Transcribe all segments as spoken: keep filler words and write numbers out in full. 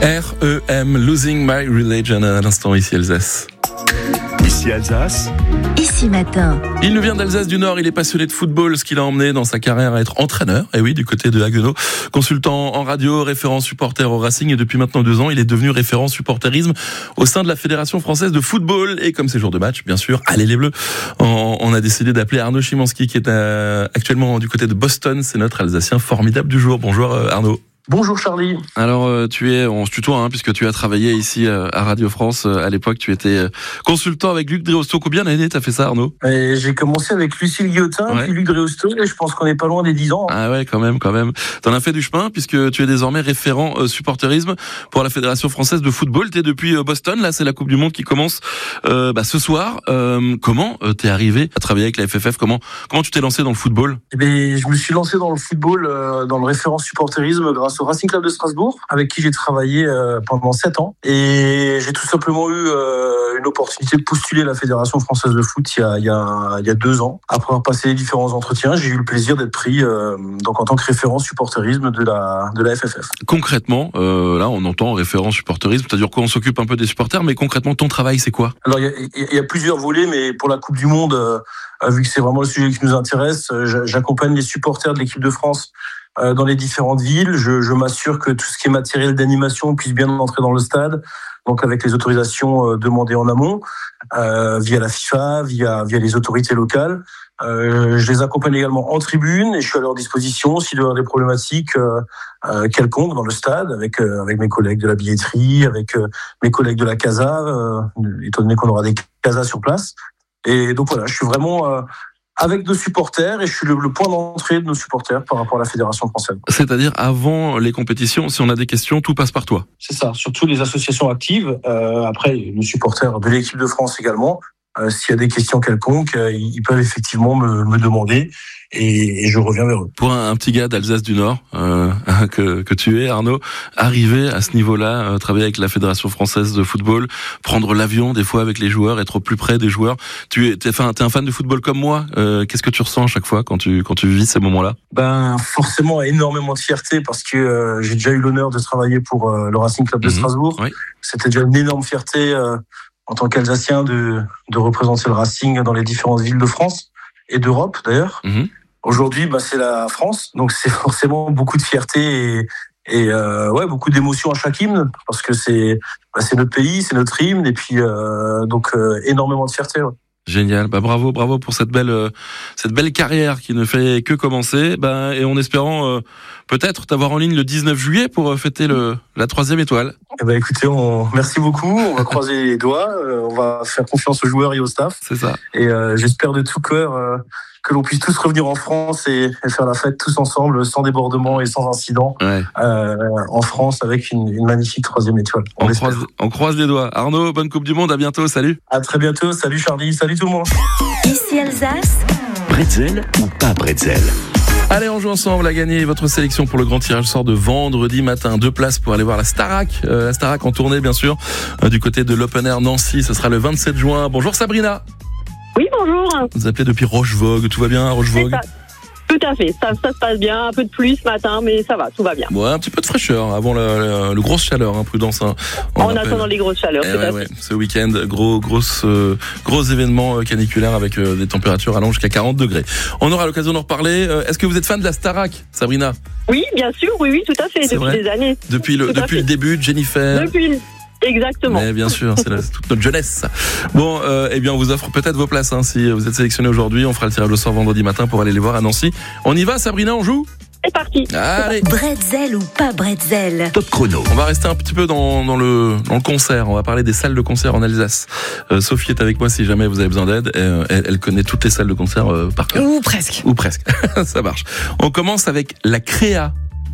R E M, Losing My Religion, à l'instant ici Alsace. Ici Alsace. Ici matin. Il nous vient d'Alsace du Nord, il est passionné de football, ce qui l'a emmené dans sa carrière à être entraîneur, et oui, du côté de Haguenau, consultant en radio, référent supporter au Racing, et depuis maintenant deux ans, il est devenu référent supporterisme au sein de la Fédération Française de Football, et comme c'est jour de match, bien sûr, allez les Bleus, on, on a décidé d'appeler Arnaud Szymanski, qui est à, actuellement du côté de Boston, c'est notre Alsacien formidable du jour. Bonjour Arnaud. Bonjour Charlie. Alors euh, tu es, on se tutoie hein, puisque tu as travaillé ici euh, à Radio France. Euh, à l'époque, tu étais euh, consultant avec Luc Dreosto. Combien d'années t'as fait ça, Arnaud ? Et j'ai commencé avec Lucille Guillotin, ouais. puis Luc Dreosto, et je pense qu'on est pas loin des dix ans. Ah ouais, quand même, quand même. T'en as fait du chemin puisque tu es désormais référent euh, supporterisme pour la Fédération Française de Football. T'es depuis euh, Boston. Là, c'est la Coupe du Monde qui commence euh, bah, ce soir. Euh, comment euh, t'es arrivé à travailler avec la F F F ? Comment comment tu t'es lancé dans le football ? Eh bien, je me suis lancé dans le football, euh, dans le référent supporterisme grâce au Racing Club de Strasbourg, avec qui j'ai travaillé euh, pendant sept ans. Et j'ai tout simplement eu euh, une opportunité de postuler à la Fédération Française de Foot il y a, il y a, il y a deux ans. Après avoir passé les différents entretiens, j'ai eu le plaisir d'être pris euh, donc en tant que référent supporterisme de la, de la F F F. Concrètement, euh, là on entend référent supporterisme, c'est-à-dire qu'on s'occupe un peu des supporters, mais concrètement ton travail c'est quoi ? Alors il y a, il y a plusieurs volets, mais pour la Coupe du Monde, euh, vu que c'est vraiment le sujet qui nous intéresse, j'accompagne les supporters de l'équipe de France dans les différentes villes. Je, je m'assure que tout ce qui est matériel d'animation puisse bien entrer dans le stade, donc avec les autorisations euh, demandées en amont, euh, via la FIFA, via, via les autorités locales. Euh, je les accompagne également en tribune et je suis à leur disposition s'il y a des problématiques euh, euh, quelconques dans le stade, avec, euh, avec mes collègues de la billetterie, avec euh, mes collègues de la Casa, euh, étant donné qu'on aura des Casas sur place. Et donc voilà, je suis vraiment... Euh, avec nos supporters, et je suis le, le point d'entrée de nos supporters par rapport à la Fédération française. C'est-à-dire, avant les compétitions, si on a des questions, tout passe par toi. C'est ça, surtout les associations actives. Euh, après, nos supporters de l'équipe de France également. Euh, s'il y a des questions quelconques, euh, ils peuvent effectivement me, me demander, et, et je reviens vers eux. Pour un, un petit gars d'Alsace du Nord, euh, que, que tu es, Arnaud, arriver à ce niveau-là, euh, travailler avec la Fédération Française de Football, prendre l'avion des fois avec les joueurs, être au plus près des joueurs. Tu es, t'es, t'es un fan de football comme moi. Euh, qu'est-ce que tu ressens à chaque fois quand tu, quand tu vis ces moments-là ? Ben, forcément, énormément de fierté, parce que euh, j'ai déjà eu l'honneur de travailler pour euh, le Racing Club de mmh, Strasbourg. Oui. C'était déjà une énorme fierté euh, en tant qu'Alsacien de, de représenter le Racing dans les différentes villes de France et d'Europe d'ailleurs. Mmh. Aujourd'hui, bah, c'est la France, donc c'est forcément beaucoup de fierté et, et euh, ouais, beaucoup d'émotions à chaque hymne, parce que c'est, bah, c'est notre pays, c'est notre hymne, et puis euh, donc euh, énormément de fierté. Ouais. Génial, bah bravo, bravo pour cette belle, euh, cette belle carrière qui ne fait que commencer, bah, et en espérant euh, peut-être t'avoir en ligne le dix-neuf juillet pour euh, fêter le, la troisième étoile. Eh ben écoutez, on, merci beaucoup, on va croiser les doigts, euh, on va faire confiance aux joueurs et au staff. C'est ça. Et euh, j'espère de tout cœur euh, que l'on puisse tous revenir en France et, et faire la fête tous ensemble, sans débordement et sans incident, ouais. euh, en France, avec une, une magnifique troisième étoile. On, on, croise, on croise les doigts. Arnaud, bonne Coupe du Monde, à bientôt, salut. À très bientôt, salut Charlie, salut tout le monde. Ici Alsace. Bretzel ou pas bretzel ? Allez, on joue ensemble à gagner votre sélection pour le grand tirage au sort de vendredi matin. Deux places pour aller voir la Starac, euh, la Starac en tournée bien sûr, euh, du côté de l'Open Air Nancy. Ce sera le vingt-sept juin. Bonjour Sabrina. Oui, bonjour. Vous appelez depuis Rochevogue. Tout va bien à Rochevogue ? Tout à fait. Ça, ça se passe bien. Un peu de pluie ce matin, mais ça va, tout va bien. Ouais, un petit peu de fraîcheur avant le, le, le grosse chaleur, hein, prudence. Hein, en attendant les grosses chaleurs. Eh tout ouais, à ouais. fait. Ce week-end, gros, grosse, euh, gros événement caniculaire avec euh, des températures allant jusqu'à quarante degrés. On aura l'occasion d'en reparler. Euh, est-ce que vous êtes fan de la Starac, Sabrina ? Oui, bien sûr. Oui, oui, tout à fait. C'est depuis vrai. des années. Depuis le, depuis le début de Jennifer. Depuis le... Exactement. Mais bien sûr, c'est la, toute notre jeunesse. Bon, euh, eh bien, on vous offre peut-être vos places hein, si vous êtes sélectionné aujourd'hui. On fera le tirage au sort vendredi matin pour aller les voir à Nancy. On y va, Sabrina, on joue ? C'est parti. Allez. Bretzel ou pas bretzel ? Top chrono. On va rester un petit peu dans, dans, le, dans le concert. On va parler des salles de concert en Alsace. Euh, Sophie est avec moi si jamais vous avez besoin d'aide. Euh, elle, elle connaît toutes les salles de concert euh, par cœur. Ou presque. Ou presque. Ça marche. On commence avec la Créa.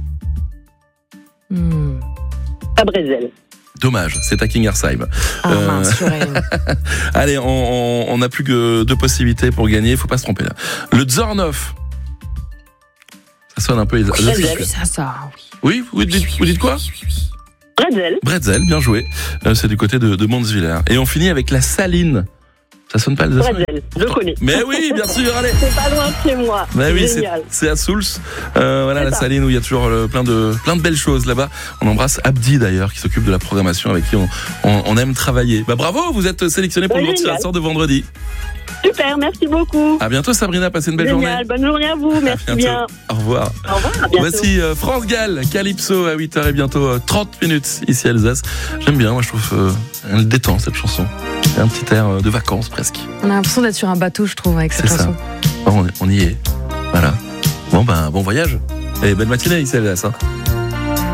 Hmm. Pas bretzel. Dommage, c'est à Kingersheim. Ah euh... mince, Allez, on n'a plus que deux possibilités pour gagner. Il faut pas se tromper là. Le Zornhof. Ça sonne un peu... Bretzel. Ça, ça, oui. Oui, vous dites, vous dites quoi ? Bretzel. Bretzel, bien joué. Euh, c'est du côté de, de Monswiller. Et on finit avec la Saline. Ça sonne pas Alsacien? Bretzel, je connais. Mais oui, bien sûr, allez. C'est pas loin de chez moi. Mais oui, c'est, Génial. c'est à Souls, euh, voilà, C'est la ça. Saline, où il y a toujours euh, plein de plein de belles choses là-bas. On embrasse Abdi d'ailleurs, qui s'occupe de la programmation, avec qui on, on, on aime travailler. Bah bravo, vous êtes sélectionné pour Bah, le grand génial. tirage sort de vendredi. Super, merci beaucoup. À bientôt Sabrina, passez une belle Génial, journée. bonne journée à vous, merci À bientôt. bien. Au revoir. Au revoir, à bientôt. Voici euh, France Gall, Calypso à huit heures et bientôt euh, trente minutes ici à Alsace. J'aime bien, moi je trouve euh, elle détend cette chanson. Il y a un petit air euh, de vacances presque. On a l'impression d'être sur un bateau, je trouve, avec cette C'est ça. chanson. Bon, on, on y est. Voilà. Bon ben bon voyage. Et belle matinée ici à Alsace. Hein.